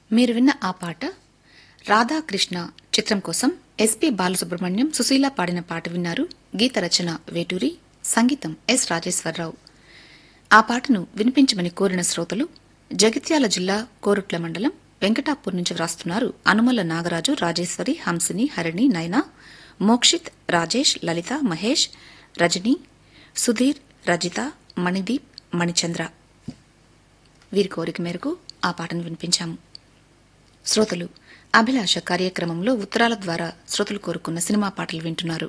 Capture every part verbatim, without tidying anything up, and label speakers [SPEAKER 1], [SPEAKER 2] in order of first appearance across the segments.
[SPEAKER 1] మీరు విన్న ఆ పాట రాధాకృష్ణ చిత్రం కోసం ఎస్పి బాలసుబ్రహ్మణ్యం సుశీల పాడిన పాట విన్నారు. గీత రచన వేటూరి, సంగీతం ఎస్ రాజేశ్వరరావు. ఆ పాటను వినిపించమని కోరిన శ్రోతలు జగిత్యాల జిల్లా కోరుట్ల మండలం వెంకటాపూర్ నుంచి వ్రాస్తున్నారు. అనుమల నాగరాజు, రాజేశ్వరి, హంసిని, హరిణి, నయన, మోక్షిత్, రాజేష్, లలిత, మహేష్, రజని, సుధీర్, రజిత, మణిదీప్, మణిచంద్ర. వీరి కోరిక మేరకు ఆ పాటను వినిపించాము. శ్రోతలు అభిలాష కార్యక్రమంలో ఉత్తరాల ద్వారా శ్రోతలు కోరుకున్న సినిమా పాటలు వింటున్నారు.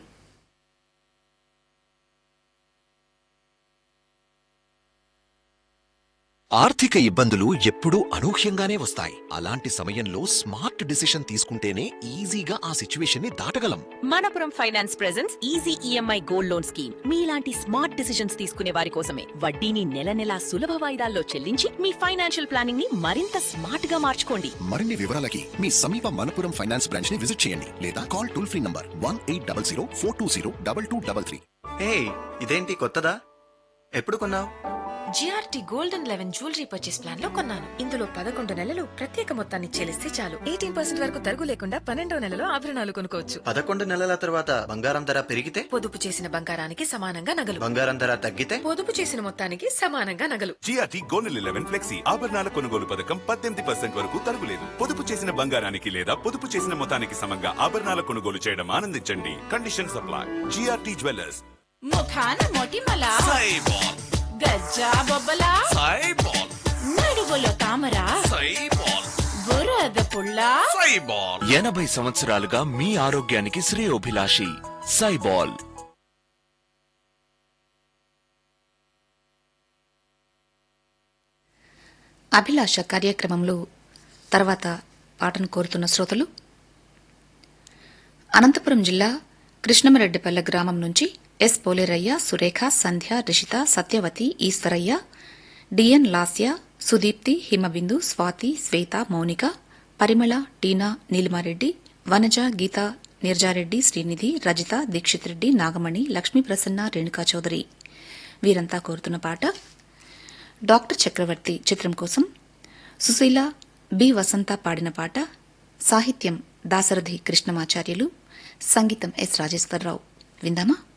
[SPEAKER 2] ఆర్థిక ఇబ్బందులు ఎప్పుడూ అనూహ్యంగానే వస్తాయి. అలాంటి సమయంలో స్మార్ట్ డిసిషన్ తీసుకుంటేనే ఈజీగా ఆ సిచ్యువేషన్ ని దాటగలం.
[SPEAKER 3] Manappuram finance presents easy EMI gold loan scheme. మీలాంటి స్మార్ట్ డిసిషన్స్ తీసుకునే వారి కోసమే. వడ్డీని నెల నెలా సులభ వాయిదాల్లో చెల్లించి మీ ఫైనాన్షియల్ ప్లానింగ్ ని మరింత స్మార్ట్ గా మార్చుకోండి.
[SPEAKER 2] మరిన్ని వివరాలకి మీ సమీప మనపురం ఫైనాన్స్ బ్రాంచ్ ని విజిట్ చేయండి లేదా call toll free number one eight double zero four two zero double two double three.
[SPEAKER 4] హే, ఇదేంటి కొత్తదా? ఎప్పుడు కొన్నావు?
[SPEAKER 5] GRT gold and eleven jewellery purchase plan లో కొన్నాను. ఇందులో పదకొండు నెలలు ప్రత్యేక మొత్తాన్ని చెల్లిస్తే చాలు. ఎయిటీన్ పర్సెంట్ వరకు తరుగు లేకుండా పన్నెండో నెలలో ఆభరణాలు కొనుక్కోవచ్చు.
[SPEAKER 4] పదకొండు నెలల తర్వాత బంగారం ధర పెరిగితే
[SPEAKER 5] పొదుపు చేసిన బంగారానికి సమానంగా నగలు.
[SPEAKER 4] బంగారం ధర తగ్గితే
[SPEAKER 5] పొదుపు చేసిన మొత్తానికి సమానంగా నగలు.
[SPEAKER 6] జిఆర్టీ గోల్డ్ లెవెన్ ఫ్లెక్సీ ఆభరణాల కొనుగోలు పథకం పద్దెనిమిది పర్సెంట్ వరకు తరుగులేదు. పొదుపు చేసిన బంగారానికి లేదా పొదుపు చేసిన మొత్తానికి సమంగా ఆభరణాల కొనుగోలు చేయడం ఆనందించండి. Condition supply. GRT jewellers.
[SPEAKER 7] ముఖాన మొటిమల
[SPEAKER 6] సైబాల్,
[SPEAKER 7] గజ్జా బొబ్బల
[SPEAKER 6] సైబాల్,
[SPEAKER 7] నడువులో తామర
[SPEAKER 6] సైబాల్,
[SPEAKER 7] బురద పుల్ల
[SPEAKER 6] సైబాల్.
[SPEAKER 8] ఎనభై సంవత్సరాలుగా మీ ఆరోగ్యానికి శ్రేయోభిలాషి సైబాల్.
[SPEAKER 1] అభిలాష కార్యక్రమంలో తర్వాత పాటను కోరుతున్న శ్రోతలు అనంతపురం జిల్లా కృష్ణమరెడ్డిపల్లె గ్రామం నుంచి ఎస్ పోలేరయ్య, సురేఖ, సంధ్య, రిషిత, సత్యవతి, ఈశ్వరయ్య, డిఎన్ లాస్య, సుదీప్తి, హిమబిందు, స్వాతి, శ్వేత, మౌనిక, పరిమళ, టీనా, నీలిమారెడ్డి, వనజ, గీత, నిర్జారెడ్డి, శ్రీనిధి, రజిత, దీక్షిత్ రెడ్డి, నాగమణి, లక్ష్మీ ప్రసన్న, రేణుకా చౌదరి. వీరంతా కోరుతున్న పాట డాక్టర్ చక్రవర్తి చిత్రం కోసం సుశీల, బి వసంత పాడిన పాట. సాహిత్యం దాశరథి కృష్ణమాచార్యులు, సంగీతం ఎస్ రాజేశ్వరరావు. విందామా?